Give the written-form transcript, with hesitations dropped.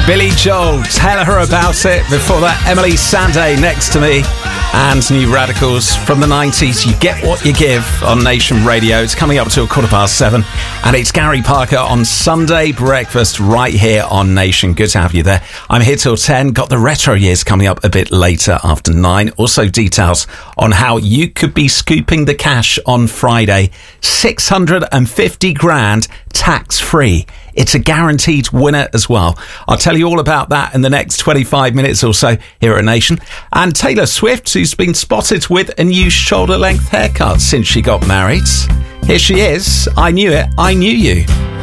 Billy Joel, tell her about it. Before that, Emily Sandé next to me, and New Radicals from the 90s. You get what you give on Nation Radio. It's coming up to 7:15, and it's Gary Parker on Sunday Breakfast right here on Nation. Good to have you there. I'm here till 10. Got the retro years coming up a bit later after 9. Also details on how you could be scooping the cash on Friday. 650 grand tax-free. It's a guaranteed winner as well. I'll tell you all about that in the next 25 minutes or so here at Nation. And Taylor Swift, who's been spotted with a new shoulder-length haircut since she got married. Here she is. I Knew It, I Knew You.